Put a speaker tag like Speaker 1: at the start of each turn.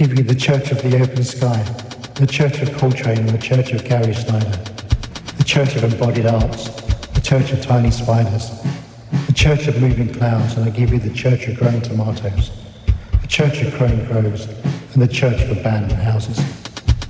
Speaker 1: give you the Church of the Open Sky, the Church of Coltrane and the Church of Gary Snyder, the Church of Embodied Arts, the Church of Tiny Spiders, the Church of Moving Clouds, and I give you the Church of Growing Tomatoes, the Church of Crowing Crows, and the Church of Abandoned Houses.